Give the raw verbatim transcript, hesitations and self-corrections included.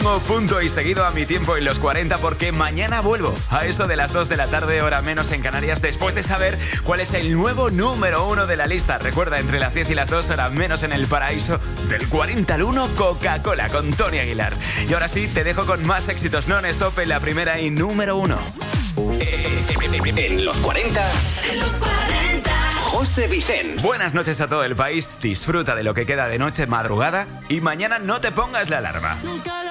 Pongo punto y seguido a mi tiempo en los cuarenta porque mañana vuelvo a eso de las dos de la tarde, hora menos en Canarias, después de saber cuál es el nuevo número uno de la lista. Recuerda, entre las diez y las dos, hora menos en el paraíso, del cuarenta al uno, Coca-Cola con Tony Aguilar. Y ahora sí, te dejo con más éxitos non-stop en la primera y número uno. En los cuarenta. En los cuarenta. José Vicens. Buenas noches a todo el país. Disfruta de lo que queda de noche, madrugada, y mañana no te pongas la alarma.